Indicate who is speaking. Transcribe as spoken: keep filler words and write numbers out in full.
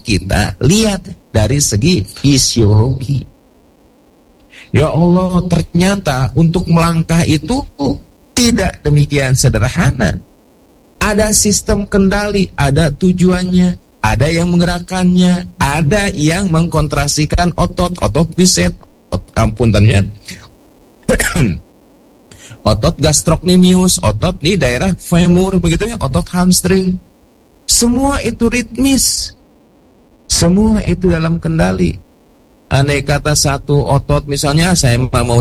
Speaker 1: kita lihat dari segi fisiologi. Ya Allah, ternyata untuk melangkah itu tidak demikian sederhana. Ada sistem kendali, ada tujuannya, ada yang menggerakkannya, ada yang mengkontrasikan otot, otot bicep, ampun tanya, otot gastrocnemius, otot di daerah femur, begitu ya, otot hamstring. Semua itu ritmis, semua itu dalam kendali. Andai kata satu otot misalnya saya mau